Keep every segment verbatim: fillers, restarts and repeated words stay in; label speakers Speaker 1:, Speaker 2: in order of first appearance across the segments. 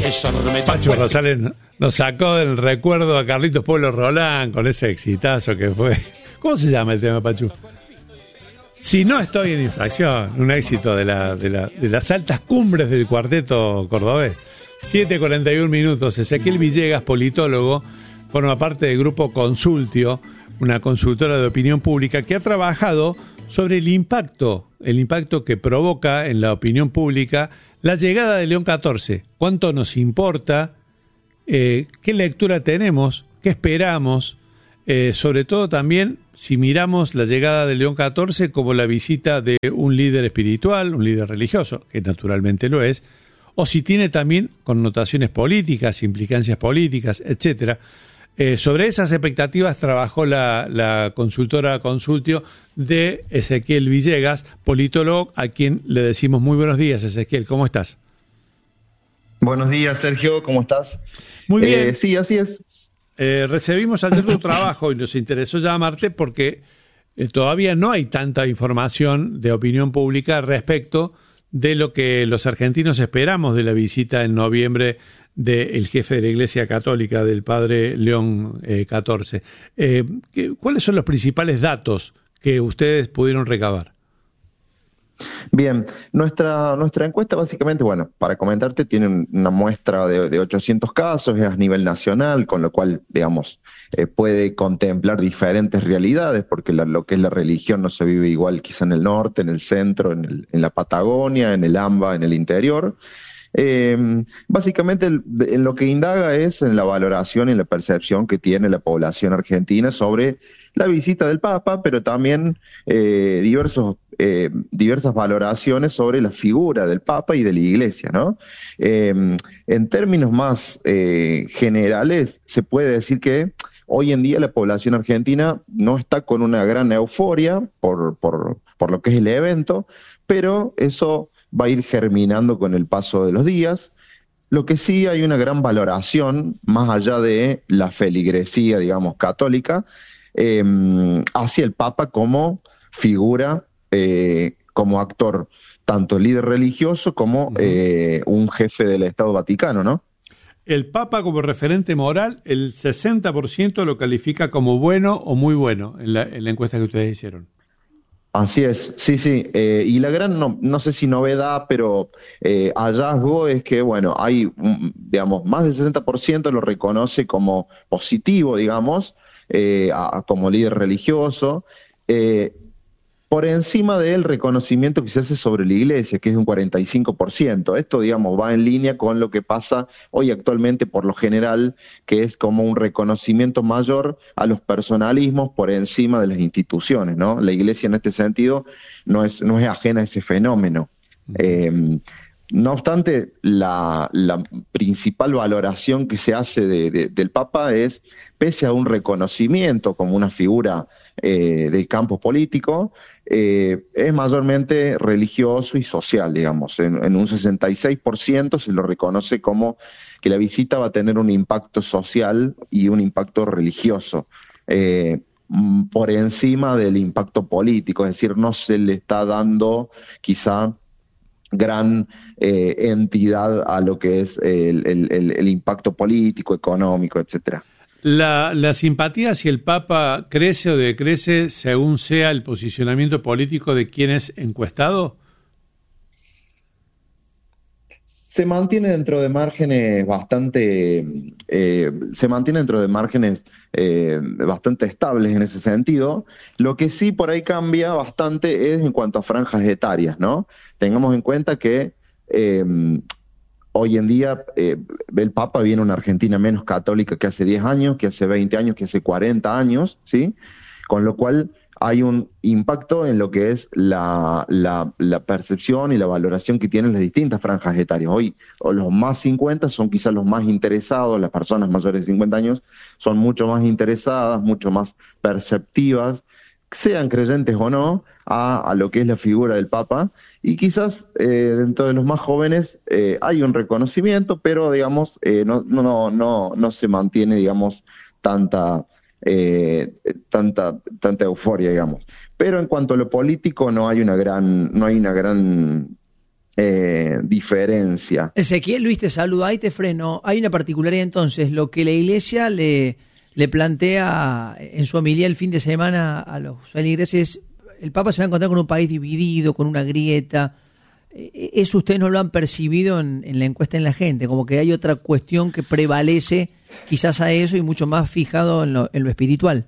Speaker 1: besarme tan
Speaker 2: Pachu
Speaker 1: fuerte.
Speaker 2: Rosales nos sacó del recuerdo a Carlitos Pueblo Rolán con ese exitazo que fue. ¿Cómo se llama el tema, Pachu? Si no estoy en infracción, un éxito de, la, de, la, de las altas cumbres del cuarteto cordobés. siete cuarenta y uno minutos. Ezequiel Villegas, politólogo, forma parte del grupo Consultio, una consultora de opinión pública que ha trabajado sobre el impacto, el impacto que provoca en la opinión pública la llegada de León catorce. ¿Cuánto nos importa? Eh, ¿Qué lectura tenemos? ¿Qué esperamos? Eh, sobre todo también si miramos la llegada de León catorce como la visita de un líder espiritual, un líder religioso, que naturalmente lo es, o si tiene también connotaciones políticas, implicancias políticas, etcétera. Eh, sobre esas expectativas trabajó la, la consultora Consultio de Ezequiel Villegas, politólogo, a quien le decimos muy buenos días. Ezequiel, ¿cómo estás?
Speaker 3: Buenos días, Sergio, ¿cómo estás?
Speaker 2: Muy bien.
Speaker 3: Eh, sí, así es.
Speaker 2: Eh, recibimos ayer tu trabajo y nos interesó llamarte porque eh, todavía no hay tanta información de opinión pública respecto de lo que los argentinos esperamos de la visita en noviembre del jefe de la Iglesia Católica, del padre León eh, catorce. Eh, ¿Cuáles son los principales datos que ustedes pudieron recabar?
Speaker 3: Bien, nuestra nuestra encuesta básicamente, bueno, para comentarte, tiene una muestra de, de ochocientos casos, es a nivel nacional, con lo cual, digamos, eh, puede contemplar diferentes realidades, porque la, lo que es la religión no se vive igual quizá en el norte, en el centro, en, el, en la Patagonia, en el AMBA, en el interior. Eh, básicamente el, en lo que indaga es en la valoración y la percepción que tiene la población argentina sobre la visita del Papa, pero también eh, diversos, eh, diversas valoraciones sobre la figura del Papa y de la Iglesia, ¿no? Eh, en términos más eh, generales, se puede decir que hoy en día la población argentina no está con una gran euforia por, por, por lo que es el evento, pero eso va a ir germinando con el paso de los días. Lo que sí hay una gran valoración, más allá de la feligresía, digamos, católica, eh, hacia el Papa como figura, eh, como actor, tanto líder religioso como eh, un jefe del Estado Vaticano, ¿no?
Speaker 2: El Papa como referente moral, el sesenta por ciento lo califica como bueno o muy bueno en la, en la encuesta que ustedes hicieron.
Speaker 3: Así es, sí, sí, eh, y la gran, no, no sé si novedad, pero eh, hallazgo es que, bueno, hay, um, digamos, más del sesenta por ciento lo reconoce como positivo, digamos, eh, a, como líder religioso, eh, por encima del reconocimiento que se hace sobre la Iglesia, que es un cuarenta y cinco por ciento. Esto, digamos, va en línea con lo que pasa hoy actualmente por lo general, que es como un reconocimiento mayor a los personalismos por encima de las instituciones, ¿no? La Iglesia en este sentido no es, no es ajena a ese fenómeno. Eh, no obstante, la, la principal valoración que se hace de, de, del Papa es, pese a un reconocimiento como una figura eh, del campo político, eh, es mayormente religioso y social, digamos. En, en un sesenta y seis por ciento se lo reconoce como que la visita va a tener un impacto social y un impacto religioso. Eh, por encima del impacto político, es decir, no se le está dando quizá gran eh, entidad a lo que es el, el, el, el impacto político, económico, etcétera.
Speaker 2: La, la simpatía hacia el Papa crece o decrece según sea el posicionamiento político de quien es encuestado.
Speaker 3: Se mantiene dentro de márgenes bastante, eh, se mantiene dentro de márgenes eh, bastante estables en ese sentido. Lo que sí por ahí cambia bastante es en cuanto a franjas etarias, ¿no? Tengamos en cuenta que eh, hoy en día eh, el Papa viene a una Argentina menos católica que hace diez años, que hace veinte años, que hace cuarenta años, ¿sí? Con lo cual hay un impacto en lo que es la, la, la percepción y la valoración que tienen las distintas franjas etarias. Hoy o los más cincuenta son quizás los más interesados, las personas mayores de cincuenta años son mucho más interesadas, mucho más perceptivas, sean creyentes o no, a, a lo que es la figura del Papa, y quizás eh, dentro de los más jóvenes eh, hay un reconocimiento, pero digamos eh, no, no, no, no se mantiene, digamos, tanta... Eh, tanta tanta euforia, digamos. Pero en cuanto a lo político no hay una gran no hay una gran eh, diferencia.
Speaker 1: Ezequiel, Luis, te saludo, ahí te freno. Hay una particularidad entonces, lo que la Iglesia le, le plantea en su homilía el fin de semana a los feligreses, el Papa se va a encontrar con un país dividido, con una grieta. Eso ustedes no lo han percibido en, en la encuesta en la gente, como que hay otra cuestión que prevalece quizás a eso y mucho más fijado en lo, en lo espiritual.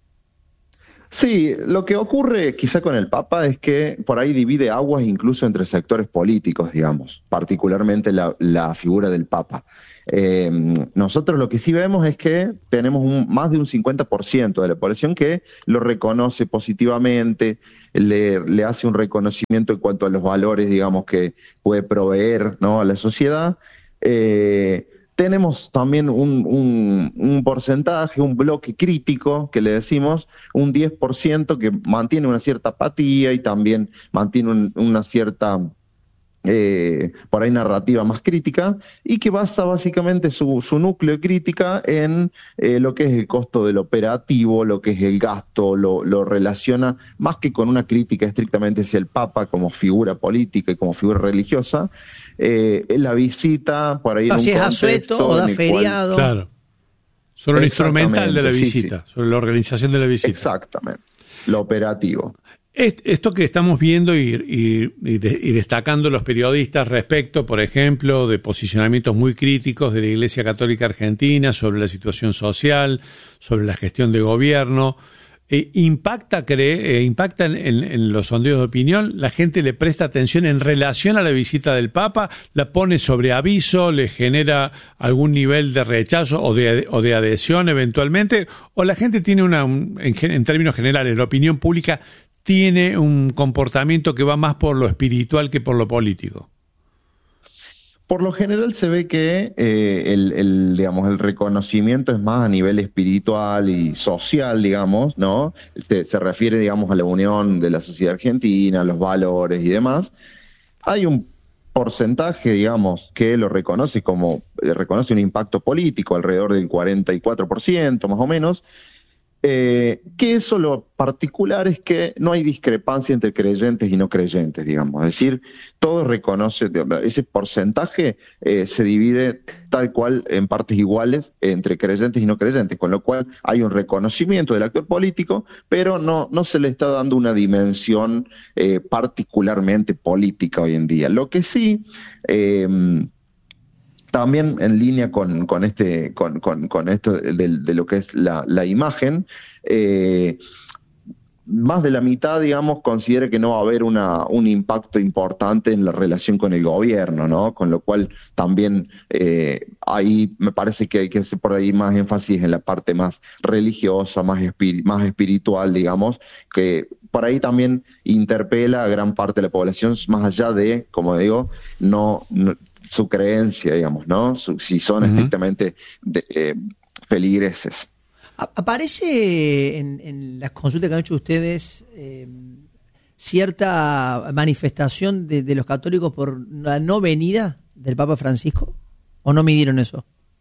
Speaker 3: Sí, lo que ocurre quizá con el Papa es que por ahí divide aguas incluso entre sectores políticos, digamos, particularmente la, la figura del Papa. Eh, nosotros lo que sí vemos es que tenemos un, más de un cincuenta por ciento de la población que lo reconoce positivamente, le, le hace un reconocimiento en cuanto a los valores, digamos, que puede proveer, ¿no?, a la sociedad. Eh, Tenemos también un, un, un porcentaje, un bloque crítico, que le decimos, un diez por ciento que mantiene una cierta apatía y también mantiene un, una cierta, eh, por ahí, narrativa más crítica, y que basa básicamente su, su núcleo de crítica en eh, lo que es el costo del operativo, lo que es el gasto, lo, lo relaciona más que con una crítica estrictamente hacia el Papa como figura política y como figura religiosa. Eh, la visita por ahí
Speaker 1: no,
Speaker 3: en un
Speaker 1: si es
Speaker 3: contexto
Speaker 1: asueto o da
Speaker 3: en el
Speaker 1: feriado.
Speaker 3: cual,
Speaker 2: Claro. Sobre lo instrumental de la
Speaker 3: sí,
Speaker 2: visita,
Speaker 3: sí.
Speaker 2: sobre la organización de la visita.
Speaker 3: Exactamente, lo operativo.
Speaker 2: Esto que estamos viendo y, y, y, de, y destacando los periodistas respecto, por ejemplo, de posicionamientos muy críticos de la Iglesia Católica Argentina sobre la situación social, sobre la gestión de gobierno, eh, impacta, cree, eh, impacta en, en, en los sondeos de opinión. La gente le presta atención en relación a la visita del Papa, la pone sobre aviso, le genera algún nivel de rechazo o de, o de adhesión eventualmente, o la gente tiene una, un, en, en términos generales, la opinión pública tiene un comportamiento que va más por lo espiritual que por lo político.
Speaker 3: Por lo general se ve que eh, el, el, digamos, el reconocimiento es más a nivel espiritual y social, digamos, ¿no? Se, se refiere, digamos, a la unión de la sociedad argentina, los valores y demás. Hay un porcentaje, digamos, que lo reconoce como, reconoce un impacto político, alrededor del cuarenta y cuatro por ciento más o menos. Eh, que eso lo particular es que no hay discrepancia entre creyentes y no creyentes, digamos. Es decir, todos reconocen, ese porcentaje eh, se divide tal cual en partes iguales entre creyentes y no creyentes, con lo cual hay un reconocimiento del actor político, pero no, no se le está dando una dimensión eh, particularmente política hoy en día. Lo que sí... Eh, También en línea con, con este, con, con, con esto de, de lo que es la, la imagen, eh, más de la mitad, digamos, considera que no va a haber una, un impacto importante en la relación con el gobierno, ¿no? Con lo cual también eh, ahí me parece que hay que hacer por ahí más énfasis en la parte más religiosa, más, espir- más espiritual, digamos, que por ahí también interpela a gran parte de la población, más allá de, como digo, no, no su creencia, digamos, ¿no? Su, si son uh-huh. estrictamente de, eh, feligreses.
Speaker 1: ¿Aparece en, en las consultas que han hecho ustedes eh, cierta manifestación de, de los católicos por la no venida del Papa Francisco? ¿O no midieron eso?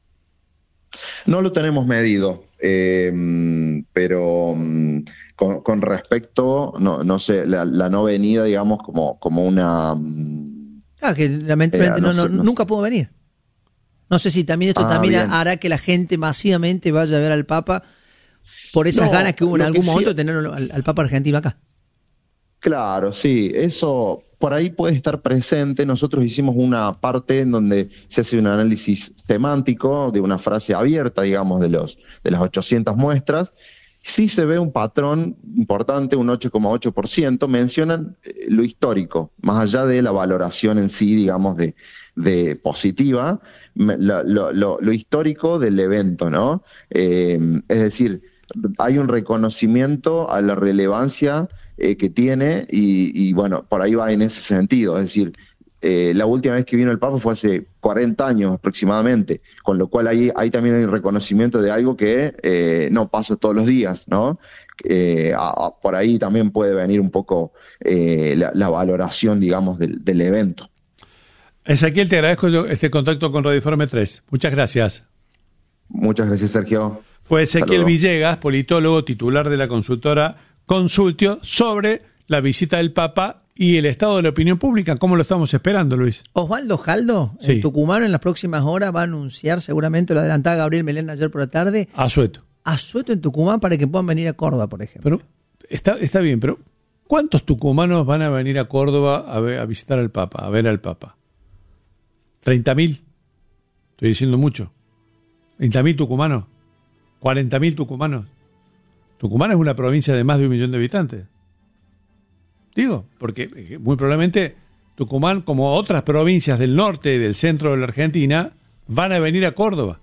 Speaker 3: No lo tenemos medido, eh, pero con, con respecto, no, no sé, la, la no venida, digamos, como, como una...
Speaker 1: Ah, que lamentablemente eh, no, no, no, no nunca sé. pudo venir. No sé si también esto ah, también bien. hará que la gente masivamente vaya a ver al Papa por esas no, ganas que hubo en algún momento sí, de tener al, al Papa argentino acá.
Speaker 3: Claro, sí, eso por ahí puede estar presente. Nosotros hicimos una parte en donde se hace un análisis semántico de una frase abierta, digamos, de los de las ochocientas muestras. Sí se ve un patrón importante, un ocho coma ocho por ciento, mencionan lo histórico, más allá de la valoración en sí, digamos, de, de positiva, lo, lo, lo, lo histórico del evento, ¿no? Eh, es decir, hay un reconocimiento a la relevancia eh, que tiene y, y, bueno, por ahí va en ese sentido, es decir, Eh, la última vez que vino el Papa fue hace cuarenta años aproximadamente, con lo cual ahí, ahí también hay un reconocimiento de algo que eh, no pasa todos los días, ¿no? Eh, a, a, por ahí también puede venir un poco eh, la, la valoración, digamos, del, del evento.
Speaker 2: Ezequiel, te agradezco este contacto con Radio Informe tres. Muchas gracias.
Speaker 3: Muchas gracias, Sergio.
Speaker 2: Fue Ezequiel Villegas, politólogo titular de la consultora Consultio, sobre la visita del Papa ¿Y el estado de la opinión pública cómo lo estamos esperando, Luis?
Speaker 1: Osvaldo Jaldo,
Speaker 2: Sí.
Speaker 1: en Tucumán, en las próximas horas va a anunciar, seguramente lo adelantaba Gabriel Melén ayer por la tarde,
Speaker 2: Asueto.
Speaker 1: asueto en Tucumán para que puedan venir a Córdoba, por ejemplo.
Speaker 2: Pero está, está bien, pero ¿cuántos tucumanos van a venir a Córdoba a, ver, a visitar al Papa, a ver al Papa? ¿treinta mil? Estoy diciendo mucho. ¿treinta mil tucumanos? ¿cuarenta mil tucumanos? Tucumán es una provincia de más de un millón de habitantes. Digo, porque muy probablemente Tucumán, como otras provincias del norte y del centro de la Argentina, van a venir a Córdoba.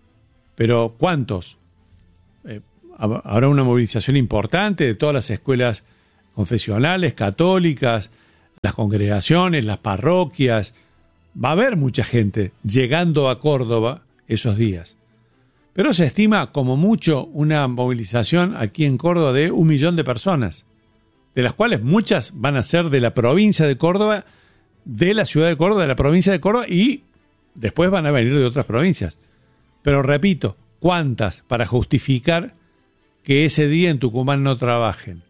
Speaker 2: Pero ¿cuántos? Eh, habrá una movilización importante de todas las escuelas confesionales, católicas, las congregaciones, las parroquias. Va a haber mucha gente llegando a Córdoba esos días. Pero se estima como mucho una movilización aquí en Córdoba de un millón de personas, de las cuales muchas van a ser de la provincia de Córdoba, de la ciudad de Córdoba, de la provincia de Córdoba, y después van a venir de otras provincias. Pero repito, ¿cuántas para justificar que ese día en Tucumán no trabajen?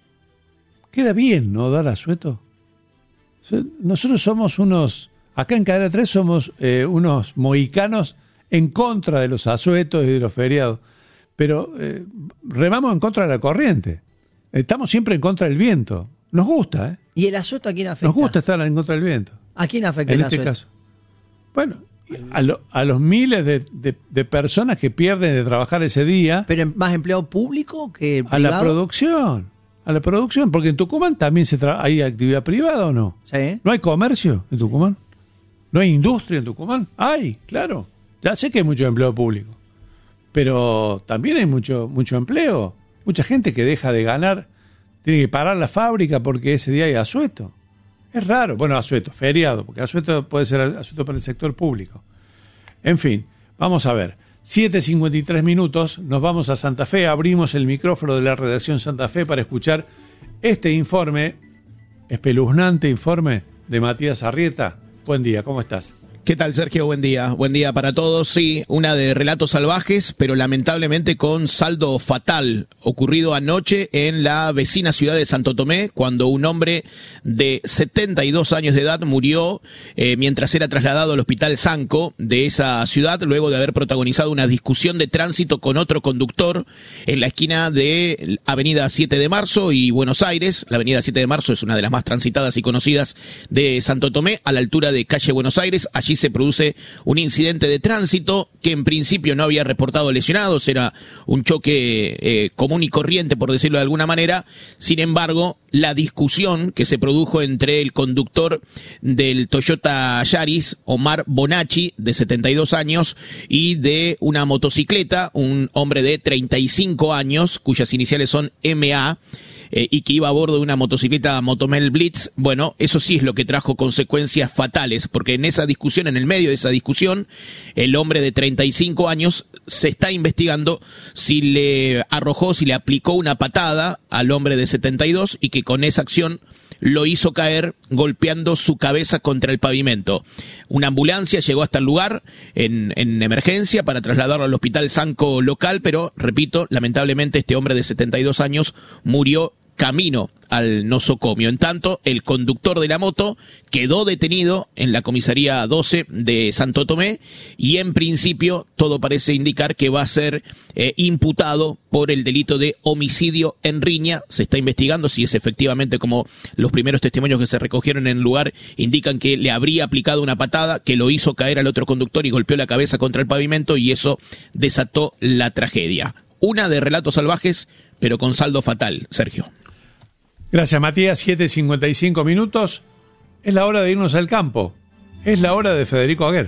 Speaker 2: Queda bien, ¿no, dar asueto? Nosotros somos unos, acá en Cadena tres somos eh, unos mohicanos en contra de los asuetos y de los feriados, pero eh, remamos en contra de la corriente. Estamos siempre en contra del viento. Nos gusta, ¿eh?
Speaker 1: ¿Y el asueto a quién afecta?
Speaker 2: Nos gusta estar en contra del viento.
Speaker 1: ¿A quién afecta
Speaker 2: En
Speaker 1: el
Speaker 2: este
Speaker 1: asueto?
Speaker 2: caso. Bueno, a, lo, a los miles de, de, de personas que pierden de trabajar ese día.
Speaker 1: ¿Pero más empleado público que privado?
Speaker 2: A la producción. A la producción. Porque en Tucumán también se tra- hay actividad privada, ¿o no?
Speaker 1: Sí.
Speaker 2: ¿No hay comercio en Tucumán? ¿No hay industria en Tucumán? Hay, claro. Ya sé que hay mucho empleo público. Pero también hay mucho, mucho empleo. Mucha gente que deja de ganar, tiene que parar la fábrica porque ese día hay asueto. Es raro. Bueno, asueto, feriado, porque asueto puede ser asueto para el sector público. En fin, vamos a ver. siete cincuenta y tres minutos, nos vamos a Santa Fe, abrimos el micrófono de la redacción Santa Fe para escuchar este informe, espeluznante informe de Matías Arrieta. Buen día, ¿cómo estás?
Speaker 4: ¿Qué tal, Sergio? Buen día. Buen día para todos. Sí, una de relatos salvajes, pero lamentablemente con saldo fatal, ocurrido anoche en la vecina ciudad de Santo Tomé, cuando un hombre de setenta y dos años de edad murió eh, mientras era trasladado al hospital Sanco de esa ciudad, luego de haber protagonizado una discusión de tránsito con otro conductor en la esquina de Avenida siete de marzo y Buenos Aires. La Avenida siete de marzo es una de las más transitadas y conocidas de Santo Tomé, a la altura de calle Buenos Aires. Allí se produce un incidente de tránsito que en principio no había reportado lesionados, era un choque eh, común y corriente, por decirlo de alguna manera. Sin embargo, la discusión que se produjo entre el conductor del Toyota Yaris, Omar Bonacci, de setenta y dos años, y de una motocicleta, un hombre de treinta y cinco años, cuyas iniciales son M A, Eh, y que iba a bordo de una motocicleta Motomel Blitz. Bueno, eso sí es lo que trajo consecuencias fatales, porque en esa discusión, en el medio de esa discusión, el hombre de treinta y cinco años se está investigando si le arrojó, si le aplicó una patada al hombre de setenta y dos y que con esa acción lo hizo caer golpeando su cabeza contra el pavimento. Una ambulancia llegó hasta el lugar en, en emergencia para trasladarlo al hospital Sanco local, pero, repito, lamentablemente este hombre de setenta y dos años murió camino al nosocomio. En tanto, el conductor de la moto quedó detenido en la comisaría doce de Santo Tomé y en principio todo parece indicar que va a ser eh, imputado por el delito de homicidio en riña. Se está investigando si es efectivamente, como los primeros testimonios que se recogieron en el lugar indican, que le habría aplicado una patada, que lo hizo caer al otro conductor y golpeó la cabeza contra el pavimento, y eso desató la tragedia. Una de relatos salvajes, pero con saldo fatal, Sergio.
Speaker 2: Gracias, Matías. siete cincuenta y cinco minutos. Es la hora de irnos al campo. Es la hora de Federico Aguer.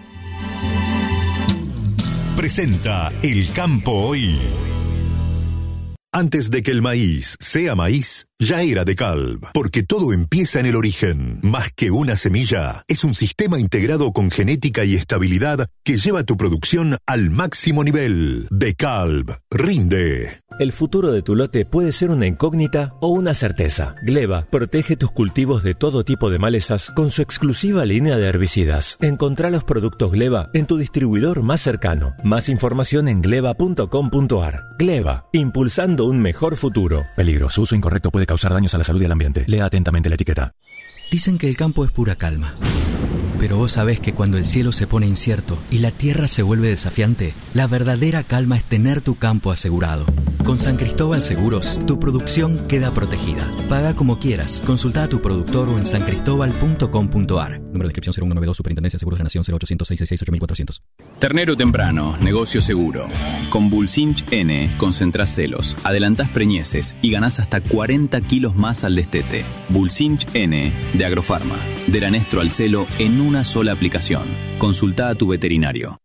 Speaker 5: Presenta El Campo Hoy. Antes de que el maíz sea maíz, ya era DeKalb, porque todo empieza en el origen. Más que una semilla, es un sistema integrado con genética y estabilidad que lleva tu producción al máximo nivel. DeKalb rinde.
Speaker 6: El futuro de tu lote puede ser una incógnita o una certeza. Gleva protege tus cultivos de todo tipo de malezas con su exclusiva línea de herbicidas. Encontrá los productos Gleva en tu distribuidor más cercano. Más información en gleva punto com punto ar. Gleva, impulsando un mejor futuro. Peligro, su uso incorrecto puede causar daños a la salud y al ambiente. Lea atentamente la etiqueta.
Speaker 7: Dicen que el campo es pura calma. Pero vos sabés que cuando el cielo se pone incierto y la tierra se vuelve desafiante, la verdadera calma es tener tu campo asegurado. Con San Cristóbal Seguros, tu producción queda protegida. Paga como quieras. Consulta a tu productor o en san cristóbal punto com punto ar. Número de inscripción cero uno noventa y dos, Superintendencia de Seguros de la Nación, cero ochocientos, seiscientos sesenta y seis, ocho mil cuatrocientos.
Speaker 8: Ternero temprano, negocio seguro. Con Bulcinch N, concentrás celos, adelantás preñeces y ganás hasta cuarenta kilos más al destete. Bulcinch N, de Agrofarma. Del anestro al celo en una sola aplicación. Consulta a tu veterinario.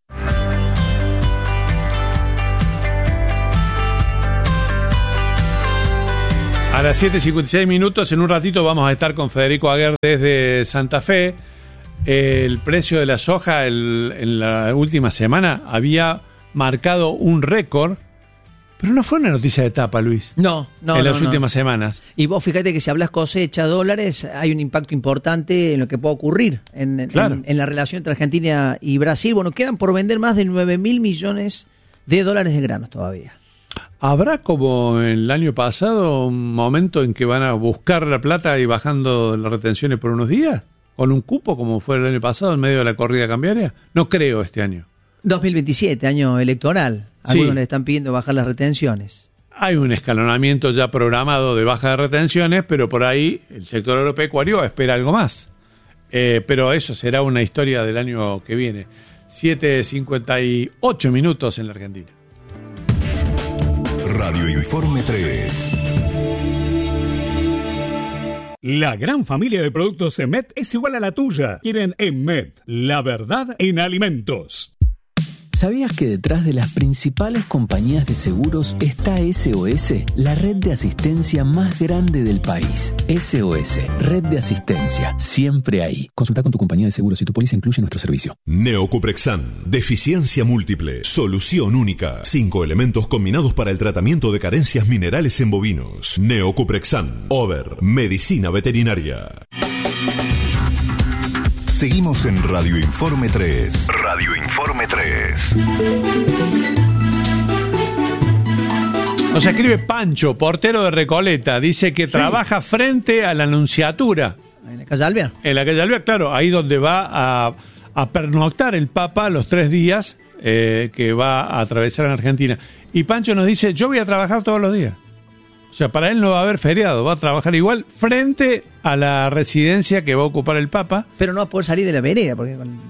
Speaker 2: A las siete y cincuenta y seis minutos, en un ratito vamos a estar con Federico Aguer desde Santa Fe. El precio de la soja el, en la última semana había marcado un récord, pero no fue una noticia de tapa, Luis.
Speaker 1: No, no,
Speaker 2: En
Speaker 1: no,
Speaker 2: las
Speaker 1: no.
Speaker 2: últimas semanas.
Speaker 1: Y vos fíjate que si hablas cosecha dólares, hay un impacto importante en lo que puede ocurrir en, en-
Speaker 2: Claro.
Speaker 1: en, en la relación entre Argentina y Brasil. Bueno, quedan por vender más de nueve mil millones de dólares de granos todavía.
Speaker 2: ¿Habrá, como el año pasado, un momento en que van a buscar la plata y bajando las retenciones por unos días? ¿Con un cupo, como fue el año pasado, en medio de la corrida cambiaria? No creo este año.
Speaker 1: dos mil veintisiete, año electoral. Algunos
Speaker 2: Sí.
Speaker 1: le están pidiendo bajar las retenciones.
Speaker 2: Hay un escalonamiento ya programado de baja de retenciones, pero por ahí el sector agropecuario espera algo más. Eh, pero eso será una historia del año que viene. siete cincuenta y ocho minutos en la Argentina.
Speaker 5: Radio Informe tres.
Speaker 9: La gran familia de productos Emet es igual a la tuya. Quieren Emet, la verdad en alimentos.
Speaker 10: ¿Sabías que detrás de las principales compañías de seguros está S O S, la red de asistencia más grande del país? S O S, red de asistencia, siempre ahí. Consulta con tu compañía de seguros si tu póliza incluye nuestro servicio.
Speaker 5: Neocuprexan, deficiencia múltiple, solución única. Cinco elementos combinados para el tratamiento de carencias minerales en bovinos. Neocuprexan, Over, medicina veterinaria. Seguimos en Radio Informe tres. Radio Informe tres.
Speaker 2: Nos escribe Pancho, portero de Recoleta. Dice que trabaja frente a la Nunciatura.
Speaker 1: En la calle Alvear.
Speaker 2: En la calle Alvear, claro, ahí donde va a, a pernoctar el Papa los tres días eh, que va a atravesar en Argentina. Y Pancho nos dice, yo voy a trabajar todos los días. O sea, para él no va a haber feriado, va a trabajar igual frente a la residencia que va a ocupar el Papa.
Speaker 1: Pero no va a poder salir de la vereda, porque con-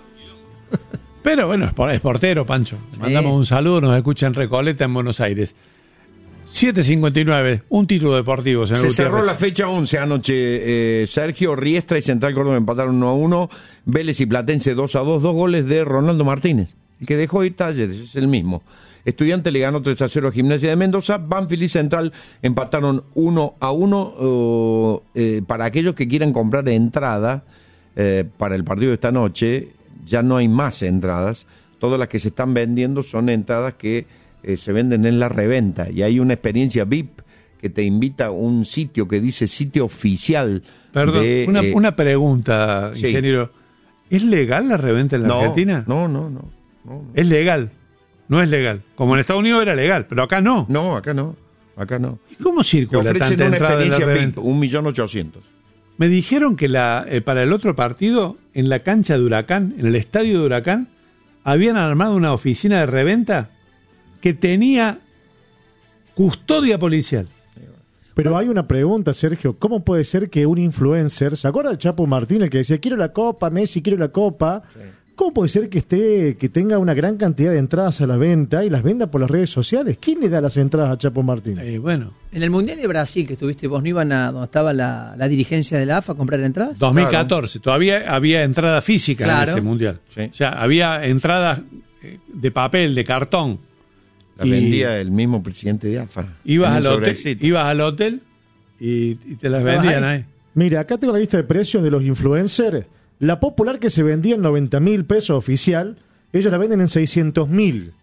Speaker 2: Pero bueno, es, por- es portero, Pancho. Le
Speaker 1: Sí.
Speaker 2: mandamos un saludo, nos escucha en Recoleta, en Buenos Aires. siete cincuenta y nueve, un título deportivo, señor
Speaker 11: Se cerró
Speaker 2: Gutiérrez.
Speaker 11: la fecha once anoche. eh, Sergio Riestra y Central Córdoba empataron uno a uno. Vélez y Platense dos a dos. Dos goles de Ronaldo Martínez. El que dejó ir Talleres es el mismo. Estudiante le ganó tres a cero a Gimnasia de Mendoza. Banfield y Central empataron uno a uno. Uh, eh, para aquellos que quieran comprar entrada eh, para el partido de esta noche, ya no hay más entradas. Todas las que se están vendiendo son entradas que eh, se venden en la reventa. Y hay una experiencia V I P que te invita a un sitio que dice sitio oficial.
Speaker 2: Perdón,
Speaker 11: de,
Speaker 2: una,
Speaker 11: eh,
Speaker 2: una pregunta,
Speaker 11: sí.
Speaker 2: ingeniero. ¿Es legal la reventa en la
Speaker 11: no,
Speaker 2: Argentina?
Speaker 11: No, no, no, no, no.
Speaker 2: Es legal. No es legal. Como en Estados Unidos era legal, pero acá no.
Speaker 11: No, acá no. Acá no.
Speaker 2: ¿Y cómo
Speaker 11: Te
Speaker 2: circula
Speaker 11: ofrecen
Speaker 2: tanta
Speaker 11: una
Speaker 2: entrada en la
Speaker 11: experiencia V I
Speaker 2: reventa?
Speaker 11: P, un millón ochocientos.
Speaker 2: Me dijeron que la, eh, para el otro partido, en la cancha de Huracán, en el estadio de Huracán, habían armado una oficina de reventa que tenía custodia policial.
Speaker 12: Pero hay una pregunta, Sergio. ¿Cómo puede ser que un influencer, ¿se acuerda de Chapo Martín, el que decía, quiero la copa, Messi, quiero la copa? Sí. ¿Cómo puede ser que esté que tenga una gran cantidad de entradas a la venta y las venda por las redes sociales? ¿Quién le da las entradas a Chapo Martín?
Speaker 2: Eh, bueno.
Speaker 1: En el Mundial de Brasil que estuviste vos, ¿no iban a donde estaba la, la dirigencia de la A F A a comprar entradas?
Speaker 2: dos mil catorce, claro. Todavía había entrada física claro. en ese Mundial. Sí. O sea, había entradas de papel, de cartón.
Speaker 11: La vendía el mismo presidente de A F A.
Speaker 2: Ibas, al hotel, ibas al hotel y, y te las vendían ahí. ahí.
Speaker 12: Mira, acá tengo la lista de precios de los influencers. La popular que se vendía en noventa mil pesos oficial, ellos la venden en seiscientos mil.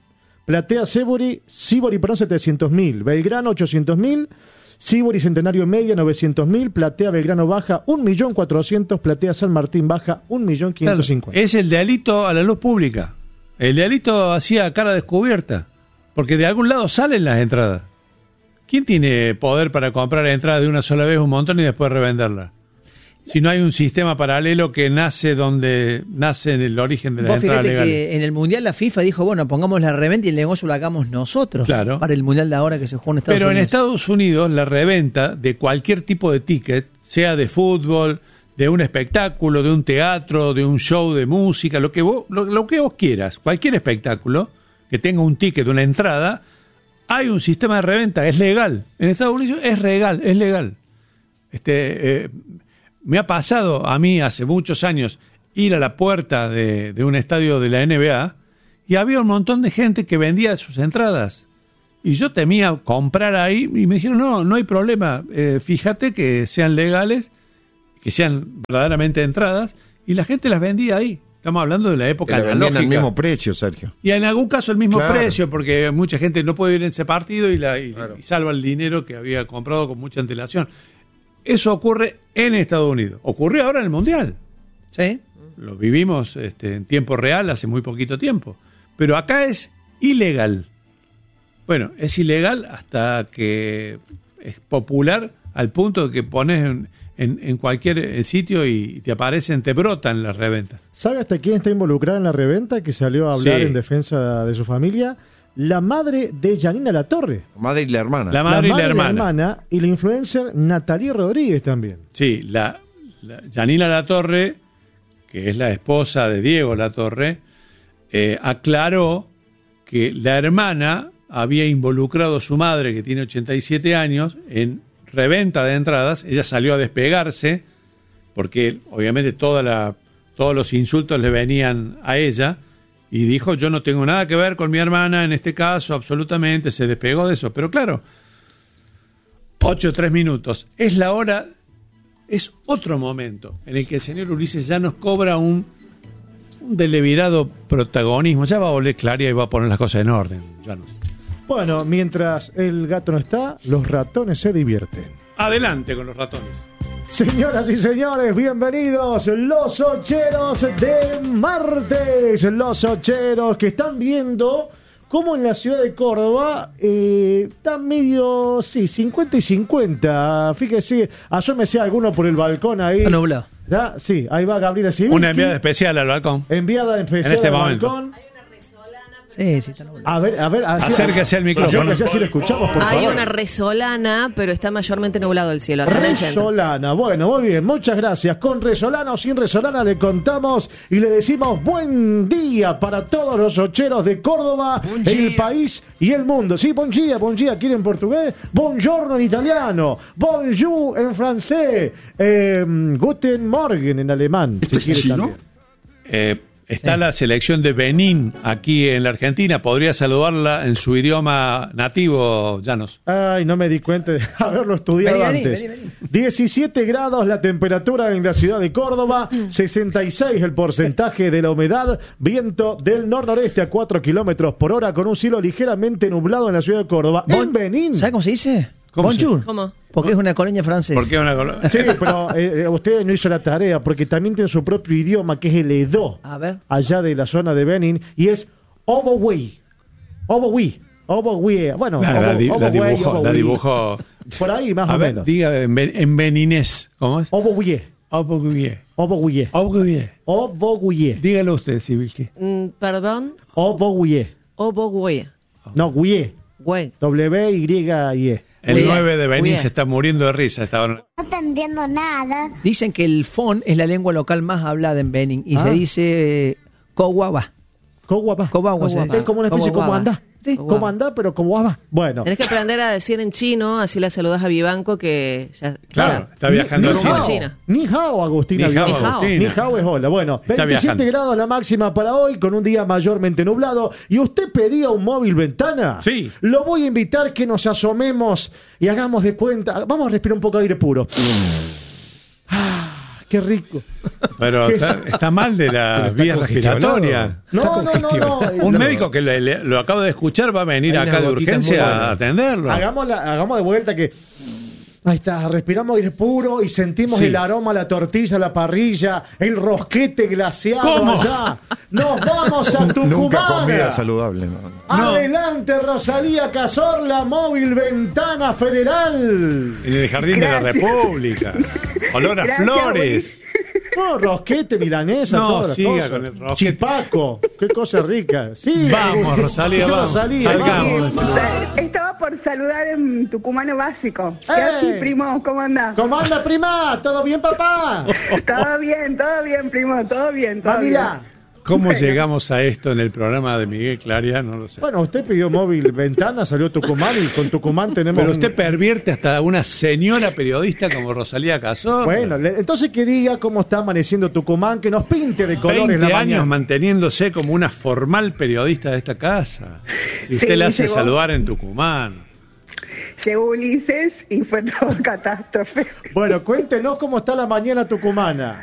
Speaker 12: Platea Sibori, Sibori, perdón, setecientos mil. Belgrano, ochocientos mil. Sibori Centenario Media, novecientos mil. Platea Belgrano Baja, un millón cuatrocientos. Platea San Martín Baja, un millón quinientos cincuenta.
Speaker 2: Es el delito a la luz pública. El delito hacía cara descubierta. Porque de algún lado salen las entradas. ¿Quién tiene poder para comprar entradas de una sola vez un montón y después revenderlas? Si no hay un sistema paralelo que nace donde nace en el origen de las entradas legales.
Speaker 1: Que en el Mundial la FIFA dijo, bueno, pongamos la reventa y el negocio lo hagamos nosotros.
Speaker 2: Claro.
Speaker 1: Para el Mundial de ahora que se juega en Estados
Speaker 2: Pero
Speaker 1: Unidos.
Speaker 2: Pero en Estados Unidos la reventa de cualquier tipo de ticket, sea de fútbol, de un espectáculo, de un teatro, de un show de música, lo que vos, lo, lo que vos quieras, cualquier espectáculo que tenga un ticket, una entrada, hay un sistema de reventa, es legal. En Estados Unidos es legal, es legal. Este... Eh, Me ha pasado a mí hace muchos años ir a la puerta de, de un estadio de la N B A y había un montón de gente que vendía sus entradas. Y yo temía comprar ahí y me dijeron, no, no hay problema, eh, fíjate que sean legales, que sean verdaderamente entradas, y la gente las vendía ahí. Estamos hablando de la época analógica.
Speaker 11: Al mismo precio, Sergio.
Speaker 2: Y en algún caso el mismo
Speaker 11: Claro.
Speaker 2: precio, porque mucha gente no puede ir en ese partido y, la, y, claro. y salva el dinero que había comprado con mucha antelación. Eso ocurre en Estados Unidos. Ocurrió ahora en el Mundial.
Speaker 1: Sí.
Speaker 2: Lo vivimos este, en tiempo real hace muy poquito tiempo. Pero acá es ilegal. Bueno, es ilegal hasta que es popular al punto de que pones en, en, en cualquier sitio y te aparecen, te brotan las reventas.
Speaker 12: ¿Sabe hasta quién está involucrada en la reventa que salió a hablar
Speaker 2: Sí.
Speaker 12: en defensa de su familia? La madre de Yanina Latorre.
Speaker 11: La madre y la hermana.
Speaker 2: La madre,
Speaker 12: la
Speaker 2: y la hermana.
Speaker 12: hermana y la influencer Natalie Rodríguez también.
Speaker 2: Sí, la, la Yanina Latorre, que es la esposa de Diego Latorre, eh, aclaró que la hermana había involucrado a su madre, que tiene ochenta y siete años, en reventa de entradas. Ella salió a despegarse, porque obviamente toda la, todos los insultos le venían a ella, y dijo, yo no tengo nada que ver con mi hermana en este caso, absolutamente, se despegó de eso. Pero claro, ocho o tres minutos, es la hora, es otro momento en el que el señor Ulises ya nos cobra un, un deliberado protagonismo. Ya va a volver Claria y va a poner las cosas en orden. Ya no.
Speaker 12: Bueno, mientras el gato no está, los ratones se divierten.
Speaker 2: Adelante con los ratones.
Speaker 12: Señoras y señores, bienvenidos los ocheros de martes. Los ocheros que están viendo cómo en la ciudad de Córdoba eh, está medio, sí, cincuenta y cincuenta. Fíjese, asómese alguno por el balcón ahí.
Speaker 1: Está nublado.
Speaker 12: ¿Ya? Sí, ahí va Gabriela Civil.
Speaker 2: Una enviada especial al balcón.
Speaker 12: Enviada especial
Speaker 2: En este
Speaker 12: al
Speaker 2: momento.
Speaker 12: balcón.
Speaker 1: Sí, sí, está nublado.
Speaker 12: A ver, a ver. Así,
Speaker 2: Acérquese al micrófono.
Speaker 12: Acérquese así lo escuchamos, por
Speaker 13: Hay
Speaker 12: favor.
Speaker 13: una resolana, pero está mayormente nublado el cielo. Acá en el centro.
Speaker 12: Resolana, bueno, muy bien, muchas gracias. Con Resolana o sin Resolana le contamos y le decimos buen día para todos los ocheros de Córdoba, el país y el mundo. Sí, bon dia, bon dia, ¿quiere en portugués? Buongiorno en italiano, bonjour en francés, eh, guten Morgen en alemán, si quiere también.
Speaker 2: Eh, está sí. la selección de Benín aquí en la Argentina. ¿Podría saludarla en su idioma nativo, Llanos?
Speaker 12: Ay, no me di cuenta de haberlo estudiado
Speaker 1: Vení, vení,
Speaker 12: antes.
Speaker 1: vení, vení.
Speaker 12: diecisiete grados la temperatura en la ciudad de Córdoba, sesenta y seis el porcentaje de la humedad, viento del nor-noreste a cuatro kilómetros por hora con un cielo ligeramente nublado en la ciudad de Córdoba.
Speaker 1: Bon-
Speaker 12: En Benín.
Speaker 1: ¿Sabe cómo se dice?
Speaker 2: ¿Cómo
Speaker 1: Bonjour.
Speaker 2: se-
Speaker 13: ¿Cómo?
Speaker 1: Porque es una colonia francesa.
Speaker 2: ¿Por qué una colo-
Speaker 12: Sí, pero eh, usted no hizo la tarea porque también tiene su propio idioma que es el Edo,
Speaker 1: A ver.
Speaker 12: allá de la zona de Benín, y es Obowi. Obowi. Obowi. Bueno,
Speaker 2: La, la
Speaker 12: Obo-
Speaker 2: di- la
Speaker 12: Obowi,
Speaker 2: dibujó, la
Speaker 12: Obowi.
Speaker 2: dibujó.
Speaker 12: Por ahí más
Speaker 2: A
Speaker 12: o
Speaker 2: ver,
Speaker 12: menos.
Speaker 2: diga en, ben- en beninés. ¿Cómo es?
Speaker 12: Obowi.
Speaker 2: Oboguye.
Speaker 12: Obowi.
Speaker 2: Oboguye.
Speaker 12: Obowi.
Speaker 2: Dígalo usted, Sibilki.
Speaker 13: Mm, perdón,
Speaker 12: Obowi.
Speaker 13: Obogué.
Speaker 12: No, Guye.
Speaker 13: Güey.
Speaker 12: W Y E.
Speaker 2: El
Speaker 13: Bien,
Speaker 2: nueve de Benín
Speaker 13: bien.
Speaker 2: se está muriendo de risa. Estaba...
Speaker 14: No te entiendo nada.
Speaker 1: Dicen que el fon es la lengua local más hablada en Benin y
Speaker 12: Ah.
Speaker 1: se dice eh, Coguaba.
Speaker 12: Coguapa.
Speaker 1: Coguagua se dice.
Speaker 12: Es como una especie de como
Speaker 1: Coguaba.
Speaker 12: anda.
Speaker 1: Sí.
Speaker 12: Como anda, pero como guapa. Bueno.
Speaker 13: Tenés que aprender a decir en chino, así la saludas a Vivanco, que ya.
Speaker 2: Claro, está viajando
Speaker 12: Ni
Speaker 2: a China.
Speaker 12: hao.
Speaker 13: China.
Speaker 12: Ni hao, Agustina.
Speaker 2: Ni hao,
Speaker 12: Vivanco.
Speaker 2: Agustina.
Speaker 12: Ni hao es hola. Bueno,
Speaker 2: Está
Speaker 12: veintisiete
Speaker 2: viajando.
Speaker 12: grados la máxima para hoy, con un día mayormente nublado. ¿Y usted pedía un móvil ventana?
Speaker 2: Sí.
Speaker 12: Lo voy a invitar que nos asomemos y hagamos de cuenta. Vamos a respirar un poco de aire puro. Ah, qué rico.
Speaker 2: Pero está, está mal de las vías respiratorias.
Speaker 12: No, no, no, no.
Speaker 2: Un médico que le, le- lo acabo de escuchar va a venir
Speaker 1: Hay
Speaker 2: acá
Speaker 1: unas
Speaker 2: de
Speaker 1: gotitas
Speaker 2: urgencia
Speaker 1: muy buenas.
Speaker 2: a atenderlo.
Speaker 12: Hagamos, la- hagamos de vuelta que. Ahí está, respiramos aire puro y sentimos
Speaker 2: Sí.
Speaker 12: el aroma, la tortilla, la parrilla, el rosquete glaseado
Speaker 2: ¿Cómo?
Speaker 12: allá. Nos vamos a Tucumán.
Speaker 11: Nunca comida saludable. ¿no?
Speaker 12: Adelante, Rosalía Cazorla, móvil Ventana Federal.
Speaker 2: En el Jardín de la República. Olor a
Speaker 15: Gracias,
Speaker 2: flores.
Speaker 12: No, rosquete, milanesa,
Speaker 2: No,
Speaker 12: todas las
Speaker 2: siga
Speaker 12: cosas.
Speaker 2: con el rosquete.
Speaker 12: Chipaco, qué cosa rica. Sí,
Speaker 2: Vamos, Rosalía,
Speaker 12: sí,
Speaker 2: vamos.
Speaker 12: Rosalía,
Speaker 2: Salgamos.
Speaker 12: vamos.
Speaker 15: Estaba por saludar en tucumano básico. ¿Qué
Speaker 12: ¡Eh!
Speaker 15: así, primo? ¿Cómo andás?
Speaker 12: ¿Cómo anda, prima? ¿Todo bien, papá?
Speaker 15: Todo bien, todo bien, primo, todo bien, todo
Speaker 12: Mamila.
Speaker 15: bien.
Speaker 2: ¿Cómo
Speaker 15: Bueno.
Speaker 2: llegamos a esto en el programa de Miguel Claria? No lo sé.
Speaker 12: Bueno, usted pidió móvil Ventana, salió Tucumán y con Tucumán tenemos.
Speaker 2: Pero
Speaker 12: un-
Speaker 2: usted pervierte hasta una señora periodista como Rosalía Cazorla.
Speaker 12: Bueno, le- entonces que diga cómo está amaneciendo Tucumán, que nos pinte de colores
Speaker 2: veinte
Speaker 12: la
Speaker 2: años
Speaker 12: mañana.
Speaker 2: manteniéndose como una formal periodista de esta casa. Y usted
Speaker 15: Sí,
Speaker 2: le hace
Speaker 15: llegó.
Speaker 2: saludar en Tucumán.
Speaker 15: Llegó Ulises y fue todo catástrofe.
Speaker 12: Bueno, cuéntenos cómo está la mañana tucumana.